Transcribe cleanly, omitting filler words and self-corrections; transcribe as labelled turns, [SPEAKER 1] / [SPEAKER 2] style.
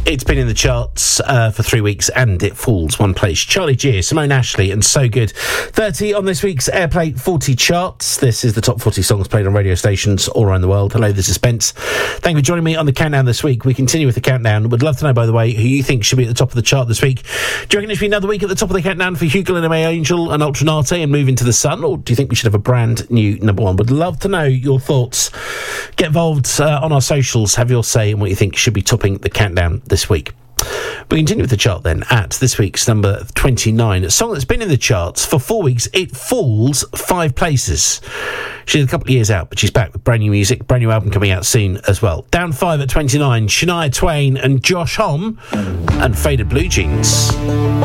[SPEAKER 1] It's been in the charts for 3 weeks and it falls one place. Charlie Gear, Simone Ashley and So Good. 30 on this week's Airplay 40 charts. This is the top 40 songs played on radio stations all around the world. Hello, this is Spence. Thank you for joining me on the countdown this week. We continue with the countdown. Would love to know, by the way, who you think should be at the top of the chart this week. Do you reckon it should be another week at the top of the countdown for Hugo and May Angel and Ultranate and Move Into the Sun? Or do you think we should have a brand new number one? Would love to know your thoughts. Get involved on our socials. Have your say in what you think should be topping the countdown this week. We continue with the chart then at this week's number 29. A song that's been in the charts for 4 weeks. It falls 5 places. She's a couple of years out, but she's back with brand new music, brand new album coming out soon as well. Down 5 at 29, Shania Twain and Josh Homme and Faded Blue Jeans.